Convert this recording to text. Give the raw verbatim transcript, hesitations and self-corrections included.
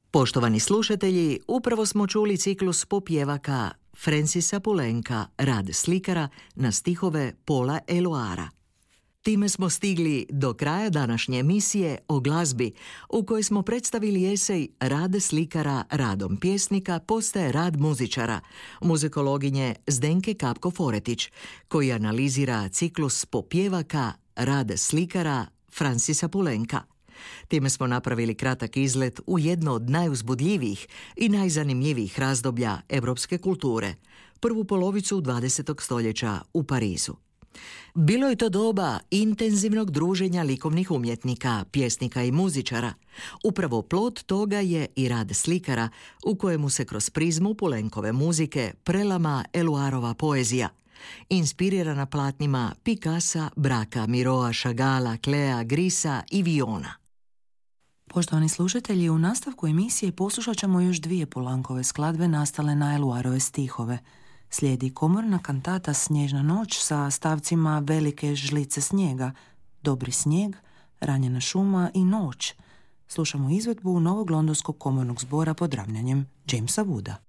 Poštovani slušatelji, upravo smo čuli ciklus popjevaka Francisa Poulenca, rad slikara na stihove Paula Éluara. Time smo stigli do kraja današnje emisije o glazbi, u kojoj smo predstavili esej Rad slikara radom pjesnika postaje rad muzičara, muzikologinje Zdenke Kapko-Foretić, koji analizira ciklus popjevaka Rad slikara Francisa Poulenca. Time smo napravili kratak izlet u jedno od najuzbudljivijih i najzanimljivijih razdoblja europske kulture, prvu polovicu dvadesetog stoljeća u Parizu. Bilo je to doba intenzivnog druženja likovnih umjetnika, pjesnika i muzičara. Upravo plod toga je i rad slikara, u kojemu se kroz prizmu Poulencove muzike prelama Éluarova poezija, inspirirana platnima Picassa, Bracca, Miroa, Chagalla, Klea, Grisa i Viona. Poštovani slušatelji, u nastavku emisije poslušat ćemo još dvije Poulencove skladbe nastale na Éluarove stihove. Slijedi komorna kantata Snježna noć sa stavcima Velike žlice snijega, Dobri snijeg, Ranjena šuma i Noć. Slušamo izvedbu novog londonskog komornog zbora pod ravnanjem Jamesa Wooda.